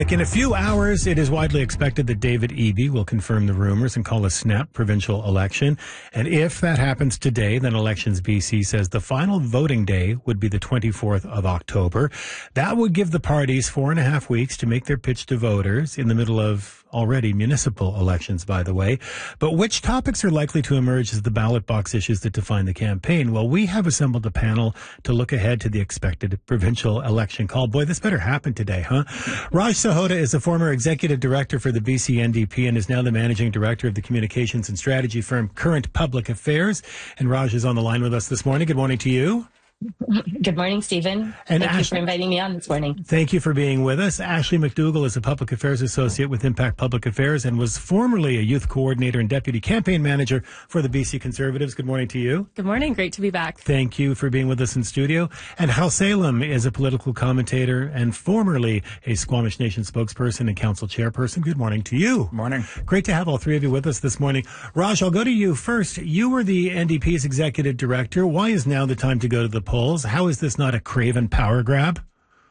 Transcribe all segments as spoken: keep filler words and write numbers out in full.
In a few hours, it is widely expected that David Eby will confirm the rumors and call a snap provincial election. And if that happens today, then Elections B C says the final voting day would be the twenty-fourth of October. That would give the parties four and a half weeks to make their pitch to voters in the middle of already municipal elections, by the way. But which topics are likely to emerge as the ballot box issues that define the campaign? Well, we have assembled a panel to look ahead to the expected provincial election call. Boy, this better happen today, huh? Raj Sahota is a former executive director for the B C N D P and is now the managing director of the communications and strategy firm Current Public Affairs. And Raj is on the line with us this morning. Good morning to you. Good morning, Stephen. And Thank Ash- you for inviting me on this morning. Thank you for being with us. Ashley McDougall is a public affairs associate with Impact Public Affairs and was formerly a youth coordinator and deputy campaign manager for the B C Conservatives. Good morning to you. Good morning. Great to be back. Thank you for being with us in studio. And Hal Salem is a political commentator and formerly a Squamish Nation spokesperson and council chairperson. Good morning to you. Morning. Great to have all three of you with us this morning. Raj, I'll go to you first. You were the N D P's executive director. Why is now the time to go to the polls? How is this not a craven power grab?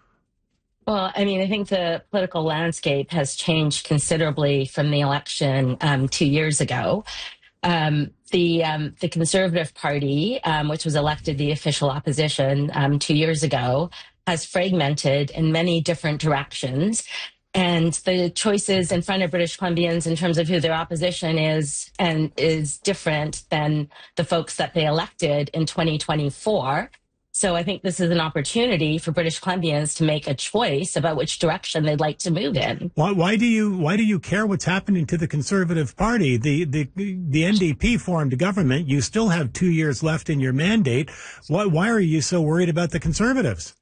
Well, I mean, I think the political landscape has changed considerably from the election um, two years ago. Um, the um, the Conservative Party, um, which was elected the official opposition um, two years ago, has fragmented in many different directions. And the choices in front of British Columbians in terms of who their opposition is and is different than the folks that they elected in twenty twenty-four. So I think this is an opportunity for British Columbians to make a choice about which direction they'd like to move in. Why, why do you why do you care what's happening to the Conservative Party? The the the N D P formed a government. You still have two years left in your mandate. Why why are you so worried about the Conservatives?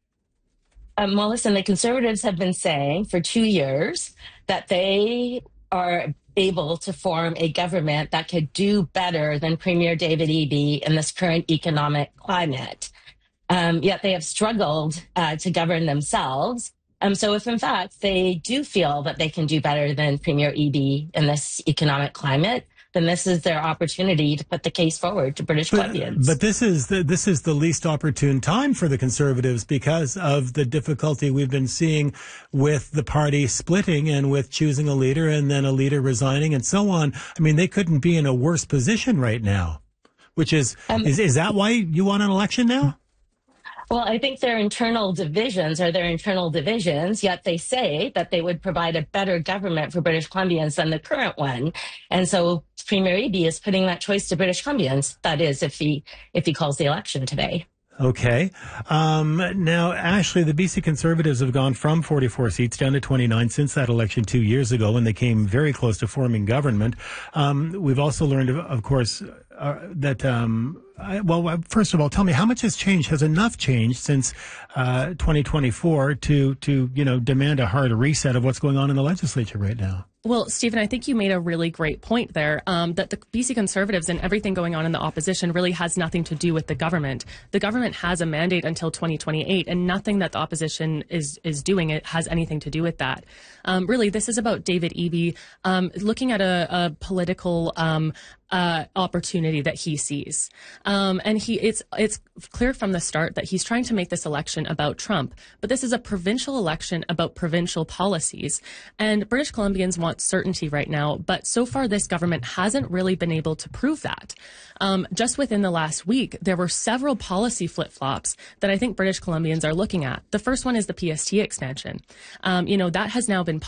Um, well, listen, the Conservatives have been saying for two years that they are able to form a government that could do better than Premier David Eby in this current economic climate. Um, yet they have struggled uh, to govern themselves. Um, so if, in fact, they do feel that they can do better than Premier Eby in this economic climate, then this is their opportunity to put the case forward to British Columbians. But, but this is the, this is the least opportune time for the Conservatives because of the difficulty we've been seeing with the party splitting and with choosing a leader and then a leader resigning and so on. I mean, they couldn't be in a worse position right now, which is, um, is, is that why you want an election now? Well, I think their internal divisions are their internal divisions, yet they say that they would provide a better government for British Columbians than the current one. And so Premier Eby is putting that choice to British Columbians. That is, if he if he calls the election today. Okay. Um, now, Ashley, the B C Conservatives have gone from forty-four seats down to twenty-nine since that election two years ago when they came very close to forming government. Um, we've also learned, of, of course, uh, that, um, I, well, first of all, tell me, how much has changed? Has enough changed since uh, twenty twenty-four to, to, you know, demand a hard reset of what's going on in the legislature right now? Well, Stephen, I think you made a really great point there, um, that the B C Conservatives and everything going on in the opposition really has nothing to do with the government. The government has a mandate until twenty twenty-eight, and nothing that the opposition is is doing it has anything to do with that. Um, really, this is about David Eby um, looking at a, a political um, uh, opportunity that he sees, um, and he it's it's clear from the start that he's trying to make this election about Trump. But this is a provincial election about provincial policies, and British Columbians want certainty right now, but so far this government hasn't really been able to prove that. Um, just within the last week, there were several policy flip-flops that I think British Columbians are looking at. The first one is the P S T expansion. Um, you know, that has now been